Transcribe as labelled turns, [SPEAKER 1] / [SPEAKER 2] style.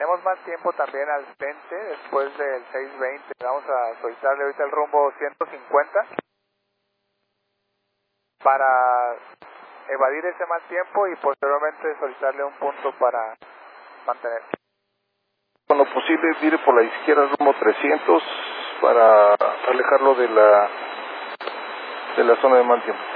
[SPEAKER 1] tenemos más tiempo también al frente, después del 620. Vamos a solicitarle ahorita el rumbo 150 para evadir ese mal tiempo y posteriormente solicitarle un punto para mantener.
[SPEAKER 2] Con lo posible, vire por la izquierda rumbo 300 para alejarlo de la zona de mal tiempo.